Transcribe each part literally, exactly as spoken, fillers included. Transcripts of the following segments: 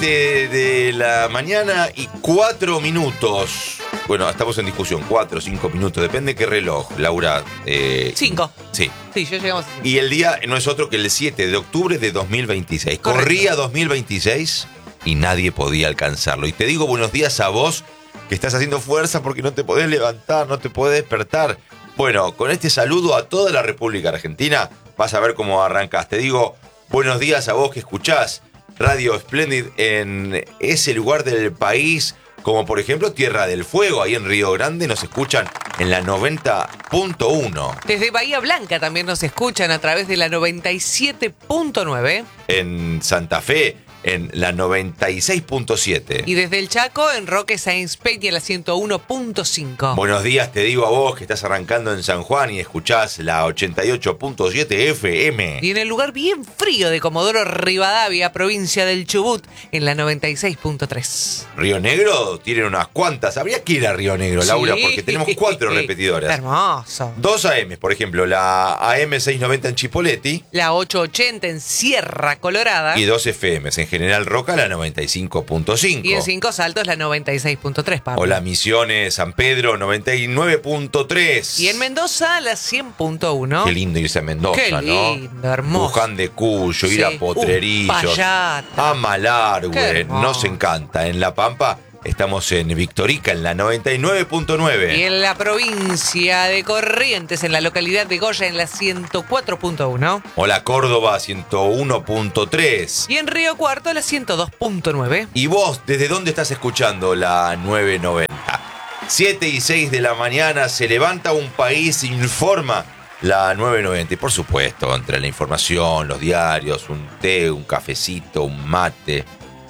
siete de la mañana y cuatro minutos. Bueno, estamos en discusión, cuatro o cinco minutos, depende qué reloj, Laura. Eh, cinco. Sí. Sí, yo llegamos a cinco. Y el día no es otro que el siete de octubre de dos mil veintiséis. Correcto. Corría dos mil veintiséis y nadie podía alcanzarlo. Y te digo buenos días a vos, que estás haciendo fuerza porque no te podés levantar, no te podés despertar. Bueno, con este saludo a toda la República Argentina, vas a ver cómo arrancás. Te digo buenos días a vos que escuchás Radio Splendid en ese lugar del país, como por ejemplo Tierra del Fuego, ahí en Río Grande nos escuchan en la noventa punto uno. Desde Bahía Blanca también nos escuchan a través de la noventa y siete punto nueve. En Santa Fe, en la noventa y seis punto siete. Y desde el Chaco, en Roque Sáenz Peña, la ciento uno punto cinco. Buenos días, te digo a vos que estás arrancando en San Juan y escuchás la ochenta y ocho punto siete F M. Y en el lugar bien frío de Comodoro Rivadavia, provincia del Chubut, en la noventa y seis punto tres. Río Negro tienen unas cuantas. Habría que ir a Río Negro, Laura, Sí. porque tenemos cuatro repetidoras. Hermoso. Dos A M, por ejemplo, la A M seiscientos noventa en Chipoleti La ochocientos ochenta en Sierra Colorada. y dos F Ms. En General Roca, la noventa y cinco punto cinco. Y en Cinco Saltos, la noventa y seis punto tres, Pablo. O la Misiones San Pedro, noventa y nueve punto tres. Y en Mendoza, la cien punto uno. Qué lindo irse a Mendoza, Qué ¿no? lindo, hermoso. Luján de Cuyo, ir Sí. a Potrerillos, Uspallata. a Malargüe, Qué hermoso. nos encanta. En La Pampa estamos en Victorica, en la noventa y nueve punto nueve. Y en la provincia de Corrientes, en la localidad de Goya, en la ciento cuatro punto uno. O la Córdoba, ciento uno punto tres. Y en Río Cuarto, la ciento dos punto nueve. ¿Y vos, desde dónde estás escuchando la nueve noventa? siete y seis de la mañana, se levanta un país, informa la nueve noventa. Y por supuesto, entre la información, los diarios, un té, un cafecito, un mate,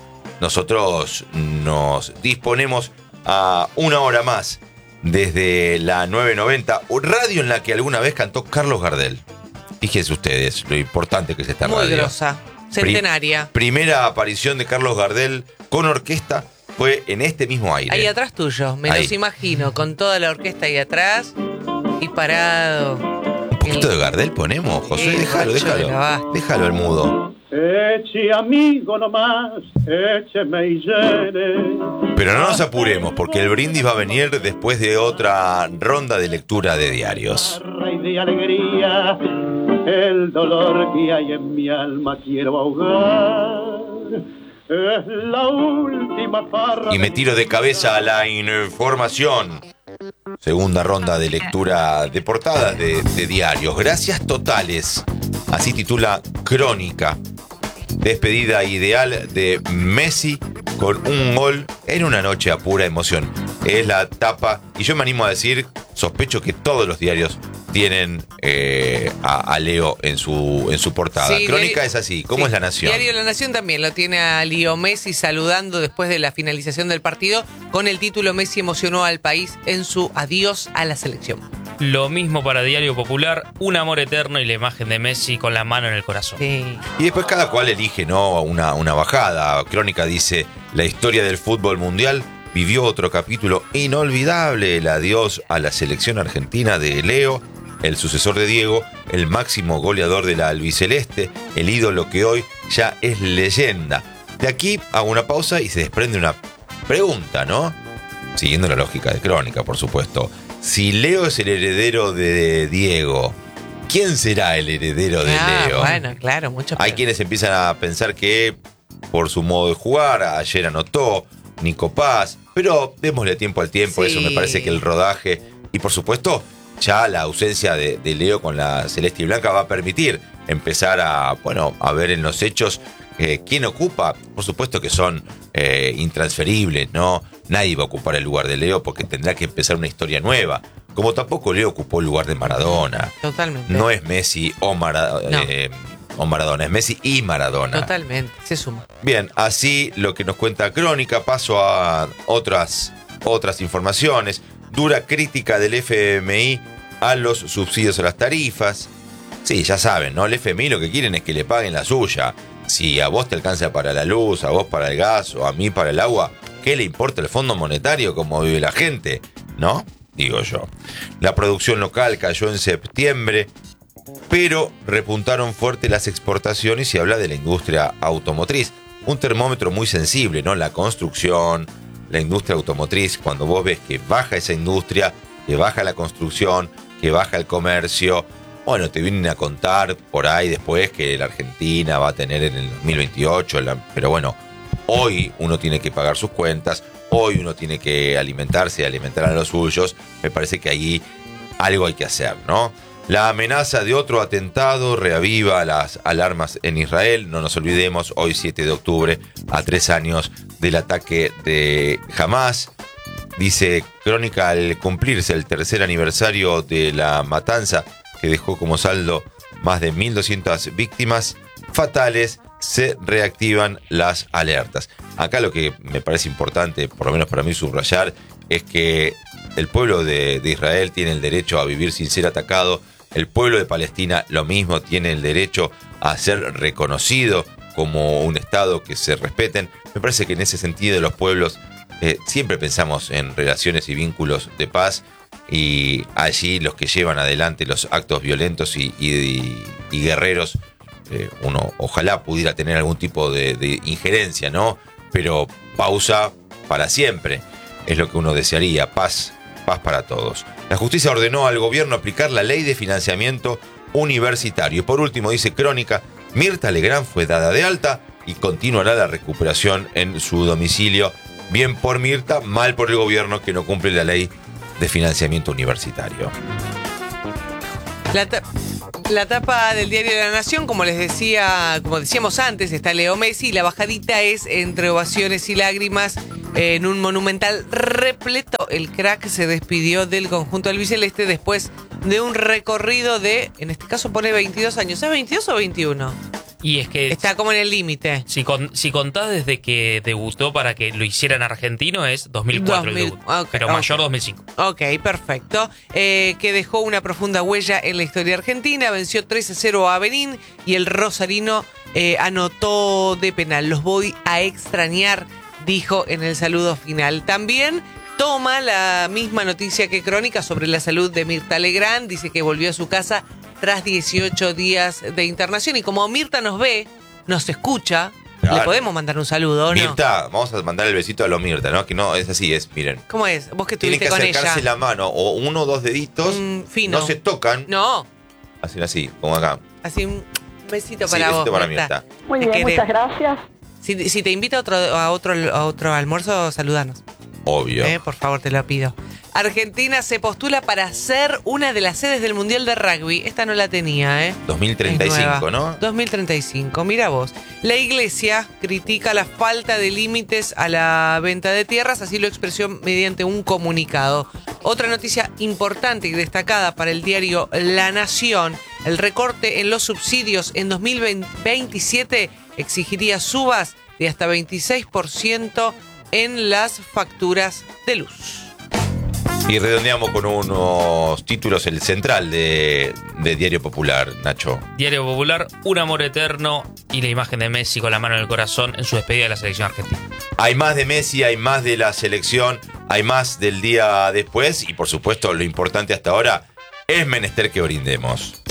nosotros nos disponemos a una hora más desde la nueve noventa, radio en la que alguna vez cantó Carlos Gardel. Fíjense ustedes lo importante que es esta Muy radio. grosa. Centenaria. Pri- primera aparición de Carlos Gardel con orquesta fue en este mismo aire. Ahí atrás tuyo, me Ahí. los imagino, con toda la orquesta ahí atrás y parado. Un poquito de Gardel ponemos, José, Sí, déjalo, guacho, déjalo. venga, va. Déjalo al mudo. Eche amigo nomás, écheme y llene. Pero no nos apuremos, porque el brindis va a venir después de otra ronda de lectura de diarios. Rey de alegría, el dolor que hay en mi alma quiero ahogar. Es la última farra. Y me tiro de cabeza a la información. Segunda ronda de lectura de portadas de, de diarios. Gracias totales. Así titula Crónica. Despedida ideal de Messi con un gol en una noche a pura emoción. Es la tapa, y yo me animo a decir, sospecho que todos los diarios tienen eh, a, a Leo en su, en su portada. Sí, Crónica diario- es así. ¿Cómo sí, es La Nación? Diario La Nación también lo tiene a Leo Messi saludando después de la finalización del partido con el título Messi emocionó al país en su adiós a la selección. Lo mismo para Diario Popular, un amor eterno y la imagen de Messi con la mano en el corazón. Sí. Y después cada cual elige, ¿no?, una, una bajada. Crónica dice, la historia del fútbol mundial vivió otro capítulo inolvidable, el adiós a la selección argentina de Leo, el sucesor de Diego, el máximo goleador de la albiceleste, el ídolo que hoy ya es leyenda. De aquí hago una pausa y se desprende una pregunta, ¿no? Siguiendo la lógica de Crónica, por supuesto. Si Leo es el heredero de Diego, ¿quién será el heredero de Ah, Leo? bueno, claro, mucho Hay quienes empiezan a pensar que por su modo de jugar, ayer anotó Nico Paz, pero démosle tiempo al tiempo, Sí. eso me parece que el rodaje y por supuesto ya la ausencia de, de Leo con la celeste y blanca va a permitir empezar a, bueno, a ver en los hechos eh, quién ocupa. Por supuesto que son eh, intransferibles, ¿no? Nadie va a ocupar el lugar de Leo porque tendrá que empezar una historia nueva. Como tampoco Leo ocupó el lugar de Maradona. Totalmente. No es Messi o, Mara- No. eh, o Maradona, es Messi y Maradona. Totalmente, se suma. Bien, así lo que nos cuenta Crónica. Paso a otras, otras informaciones. Dura crítica del F M I a los subsidios a las tarifas. Sí, ya saben, ¿no? El F M I lo que quieren es que le paguen la suya. Si a vos te alcanza para la luz, a vos para el gas o a mí para el agua, ¿qué le importa el Fondo Monetario cómo vive la gente? ¿No? Digo yo. La producción local cayó en septiembre, pero repuntaron fuerte las exportaciones y habla de la industria automotriz. un termómetro muy sensible, ¿no? La construcción, la industria automotriz, cuando vos ves que baja esa industria, que baja la construcción, que baja el comercio, bueno, te vienen a contar por ahí después que la Argentina va a tener en el dos mil veintiocho, la, pero bueno, hoy uno tiene que pagar sus cuentas, hoy uno tiene que alimentarse y alimentar a los suyos. Me parece que ahí algo hay que hacer, ¿no? La amenaza de otro atentado reaviva las alarmas en Israel. No nos olvidemos, hoy siete de octubre, a tres años del ataque de Hamas. Dice Crónica, al cumplirse el tercer aniversario de la matanza que dejó como saldo más de mil doscientas víctimas fatales, se reactivan las alertas. Acá lo que me parece importante, por lo menos para mí subrayar, es que el pueblo de, de Israel tiene el derecho a vivir sin ser atacado. El pueblo de Palestina lo mismo, tiene el derecho a ser reconocido como un Estado, que se respeten. Me parece que en ese sentido los pueblos eh, siempre pensamos en relaciones y vínculos de paz, y allí los que llevan adelante los actos violentos y, y, y guerreros, eh, uno ojalá pudiera tener algún tipo de, de injerencia, ¿no? Pero pausa para siempre es lo que uno desearía, paz, paz para todos. La justicia ordenó al gobierno aplicar la ley de financiamiento universitario. Por último, dice Crónica, Mirta Legrand fue dada de alta y continuará la recuperación en su domicilio. Bien por Mirta, mal por el gobierno que no cumple la ley de financiamiento universitario. La, ta- la tapa del diario de La Nación, como les decía, como decíamos antes, está Leo Messi. La bajadita es entre ovaciones y lágrimas en un monumental repleto. El crack se despidió del conjunto albiceleste después de un recorrido de, en este caso pone veintidós años. ¿Es veintidós o veintiuno? Y es que Está como en el límite. si, con, si contás desde que debutó para que lo hicieran argentino es dos mil cuatro dos mil, el debut, okay, pero okay. mayor dos mil cinco. Ok, perfecto. Eh, que dejó una profunda huella en la historia argentina. Venció tres a cero a Benín y el rosarino eh, anotó de penal. Los voy a extrañar, dijo en el saludo final. También toma la misma noticia que Crónica sobre la salud de Mirta Legrand. Dice que volvió a su casa tras dieciocho días de internación. Y como Mirta nos ve, nos escucha, Claro. le podemos mandar un saludo, ¿o no? Mirta, vamos a mandar el besito a lo Mirta, ¿no? Que no es así, es, miren. ¿Cómo es? Vos que Tienen estuviste que con acercarse ella. la mano o uno o dos deditos, Mm, fino. no se tocan, No, hacen así, como acá. así un besito Sí, para besito vos, para Mirta. Mirta. Muy Te bien, queremos. muchas gracias. Si, si te invito a otro, a otro, a otro almuerzo, saludanos. Obvio. Eh, por favor, te lo pido. Argentina se postula para ser una de las sedes del Mundial de Rugby. Esta no la tenía, ¿eh? dos mil treinta y Es cinco, nueva. ¿no? dos mil treinta y cinco, mira vos. La Iglesia critica la falta de límites a la venta de tierras, así lo expresó mediante un comunicado. Otra noticia importante y destacada para el diario La Nación, el recorte en los subsidios en dos mil veintisiete exigiría subas de hasta veintiséis por ciento en las facturas de luz. Y redondeamos con unos títulos, el central de, de Diario Popular, Nacho. Diario Popular, un amor eterno y la imagen de Messi con la mano en el corazón en su despedida de la selección argentina. Hay más de Messi, hay más de la selección, hay más del día después y por supuesto lo importante hasta ahora es menester que brindemos.